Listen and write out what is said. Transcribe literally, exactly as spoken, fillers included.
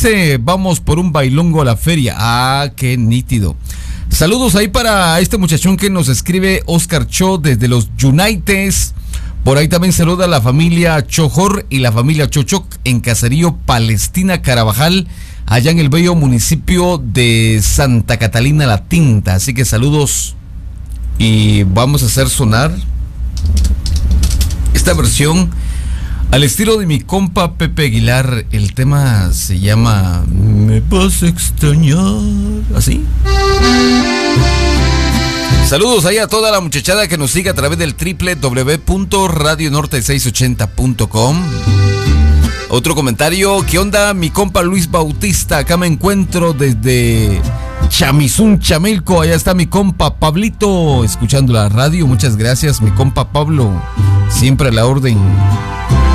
dice, vamos por un bailongo a la feria. Ah, qué nítido. Saludos ahí para este muchachón que nos escribe Oscar Cho desde los Unites. Por ahí también saluda a la familia Chojor y la familia Chochoc en Caserío Palestina Carabajal, allá en el bello municipio de Santa Catalina La Tinta. Así que saludos y vamos a hacer sonar esta versión al estilo de mi compa Pepe Aguilar. El tema se llama Me vas a extrañar. ¿Así? Saludos ahí a toda la muchachada que nos sigue a través del doble u doble u doble u punto radio norte seiscientos ochenta punto com. Otro comentario, ¿qué onda mi compa Luis Bautista? Acá me encuentro desde Chamizún, Chamelco. Allá está mi compa Pablito escuchando la radio. Muchas gracias mi compa Pablo, siempre a la orden.